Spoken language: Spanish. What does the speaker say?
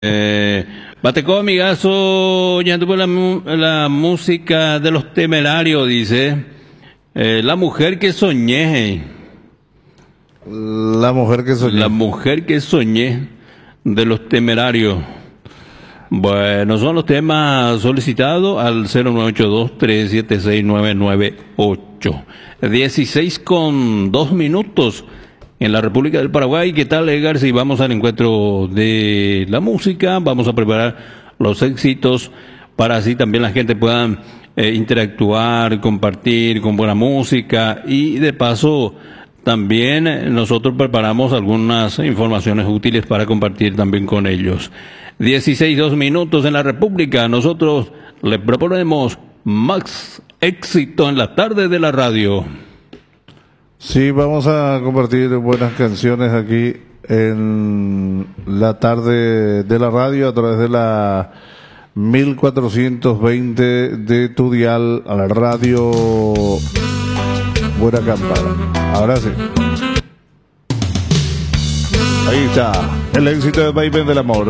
Bateco, amigazo, ya tuvo la música de los Temerarios, dice. La mujer que soñé. La mujer que soñé. La mujer que soñé de los Temerarios. Bueno, son los temas solicitados al 0982-376-998. 16:02 en la República del Paraguay. ¿Qué tal, Edgar? Si vamos al encuentro de la música, vamos a preparar los éxitos para así también la gente pueda interactuar, compartir con buena música y de paso también nosotros preparamos algunas informaciones útiles para compartir también con ellos. 16:02 en la República. Nosotros le proponemos más éxito en la tarde de la radio. Sí, vamos a compartir buenas canciones aquí en la tarde de la radio a través de la 1420 de tu dial a la radio Buena Campana. Ahora sí. Ahí está, el éxito de Vaivén del Amor.